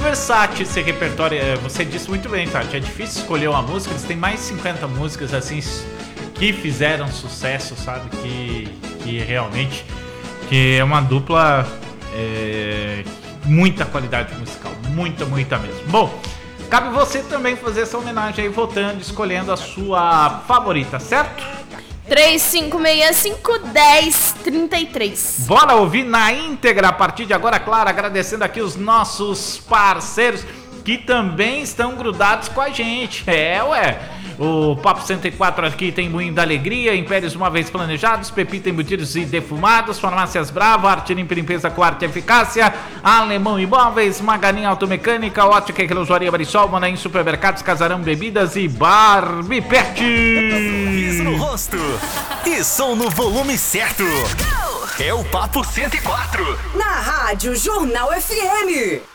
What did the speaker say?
versátil esse repertório. Você disse muito bem, Tati. É difícil escolher uma música. Eles têm mais de 50 músicas assim que fizeram sucesso, sabe? Que realmente que é uma dupla muita qualidade musical, muita mesmo. Bom, cabe você também fazer essa homenagem aí, votando, escolhendo a sua favorita, certo? 3565-1033. Bora ouvir na íntegra a partir de agora, claro, agradecendo aqui os nossos parceiros que também estão grudados com a gente. O Papo 104 aqui tem Moinho da Alegria, Impérios Móveis Planejados, Pepita Embutidos e Defumados, Farmácias Brava, Arte Limpa e Limpeza com Arte e Eficácia, Alemão Imóveis, Maganin Automecânica, Ótica e Relojoaria Marisol, Manaim Supermercados, Casarão Bebidas e Barbie Pet. Sorriso no rosto e som no volume certo. É o Papo 104. Na Rádio Jornal FM.